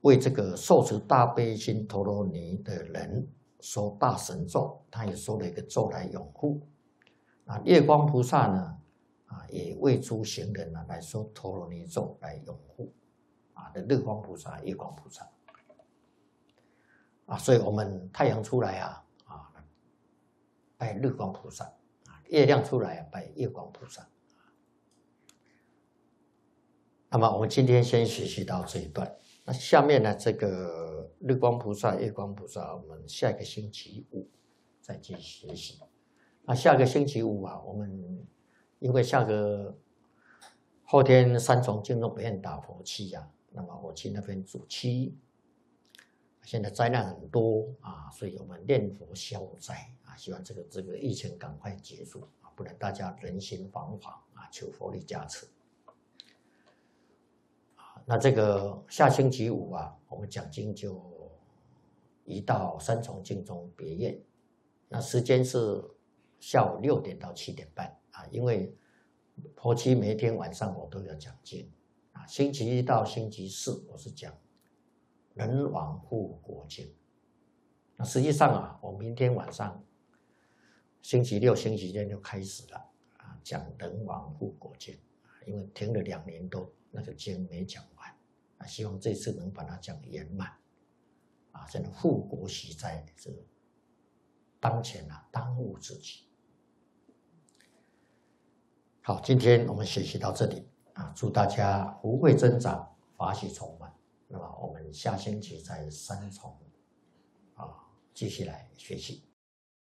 为这个受持大悲心陀罗尼的人说大神咒，他也说了一个咒来拥护。月光菩萨呢，也为诸行人来说陀罗尼咒来拥护。的日光菩萨、月光菩萨。所以我们太阳出来拜日光菩萨，月亮出来拜月光菩萨。那么我们今天先学习到这一段，那下面呢，这个日光菩萨、月光菩萨，我们下个星期五再继续学习。那下个星期五我们因为后天三重净土北院打佛七那么我去那边主七，现在灾难很多所以我们念佛消灾希望这个疫情赶快结束不然大家人心惶惶求佛力加持。那这个下星期五我们讲经就移到三重净宗别院，那时间是下午6点到7点半因为佛七每一天晚上我都要讲经星期一到星期四我是讲人亡护国经。那实际上我明天晚上星期六、星期天就开始了讲人亡护国经因为停了2年多，那个经没讲完希望这次能把它讲圆满真的护国息灾是当前当务之急。好，今天我们学习到这里祝大家福慧增长，法喜充满。那么我们下星期在三重继续来学习。